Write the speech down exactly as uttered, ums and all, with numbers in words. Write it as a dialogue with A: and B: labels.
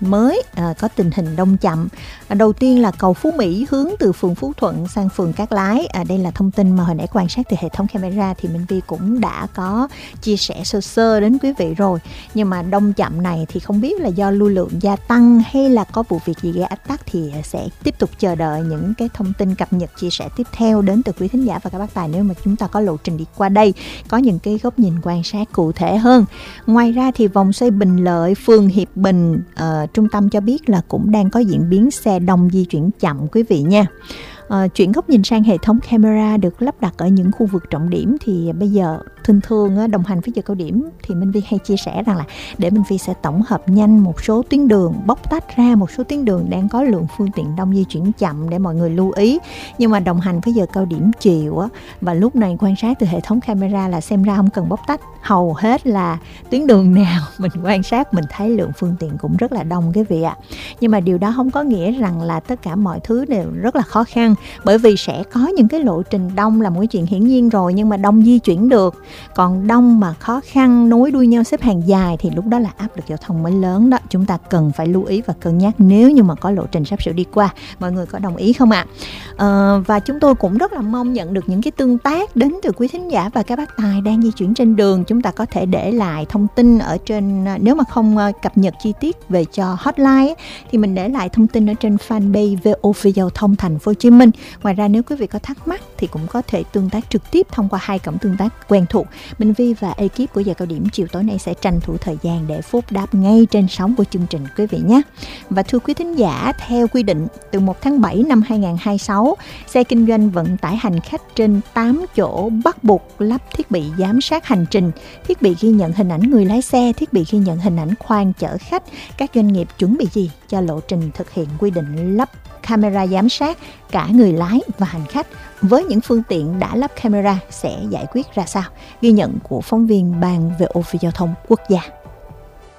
A: mới à, có tình hình đông chậm. À, đầu tiên là cầu Phú Mỹ hướng từ phường Phú Thuận sang phường Cát Lái. À, đây là thông tin mà hồi nãy quan sát từ hệ thống camera thì Minh Vi cũng đã có chia sẻ sơ sơ đến quý vị rồi. Nhưng mà đông chậm này thì không biết là do lưu lượng gia tăng hay là có vụ việc gì gây ách tắc, thì sẽ tiếp tục chờ đợi những cái thông tin cập nhật chia sẻ tiếp theo đến từ quý thính giả và các bác tài, nếu mà chúng ta có lộ trình đi qua đây, có những cái góc nhìn quan sát cụ thể hơn. Ngoài ra thì vòng xoay Bình Lợi, phường Hiệp Bình, uh, trung tâm cho biết là cũng đang có diễn biến xe đông di chuyển chậm quý vị nha. À, chuyển góc nhìn sang hệ thống camera được lắp đặt ở những khu vực trọng điểm thì bây giờ thường thường á, đồng hành với giờ cao điểm thì Minh Vi hay chia sẻ rằng là để Minh Vi sẽ tổng hợp nhanh một số tuyến đường, bóc tách ra một số tuyến đường đang có lượng phương tiện đông di chuyển chậm để mọi người lưu ý. Nhưng mà đồng hành với giờ cao điểm chiều á, và lúc này quan sát từ hệ thống camera là xem ra không cần bóc tách, hầu hết là tuyến đường nào mình quan sát mình thấy lượng phương tiện cũng rất là đông quý vị ạ. Nhưng mà điều đó không có nghĩa rằng là tất cả mọi thứ đều rất là khó khăn, bởi vì sẽ có những cái lộ trình đông là một cái chuyện hiển nhiên rồi, nhưng mà đông di chuyển được. Còn đông mà khó khăn nối đuôi nhau xếp hàng dài thì lúc đó là áp lực giao thông mới lớn đó. Chúng ta cần phải lưu ý và cân nhắc nếu như mà có lộ trình sắp sửa đi qua. Mọi người có đồng ý không ạ? À, và chúng tôi cũng rất là mong nhận được những cái tương tác đến từ quý thính giả và các bác tài đang di chuyển trên đường. Chúng ta có thể để lại thông tin ở trên, nếu mà không cập nhật chi tiết về cho hotline thì mình để lại thông tin ở trên fanpage vê o vê Giao thông Thành phố Hồ Chí Minh. Ngoài ra nếu quý vị có thắc mắc thì cũng có thể tương tác trực tiếp thông qua hai cổng tương tác quen thuộc. Minh Vi và ekip của giờ cao điểm chiều tối nay sẽ tranh thủ thời gian để phúc đáp ngay trên sóng của chương trình quý vị nhé. Và thưa quý thính giả, theo quy định từ một tháng bảy năm hai nghìn không trăm hai mươi sáu, xe kinh doanh vận tải hành khách trên tám chỗ bắt buộc lắp thiết bị giám sát hành trình, thiết bị ghi nhận hình ảnh người lái xe, thiết bị ghi nhận hình ảnh khoang chở khách. Các doanh nghiệp chuẩn bị gì cho lộ trình thực hiện quy định lắp camera giám sát cả người lái và hành khách? Với những phương tiện đã lắp camera sẽ giải quyết ra sao? Ghi nhận của phóng viên Ban vê o vê Giao thông Quốc gia.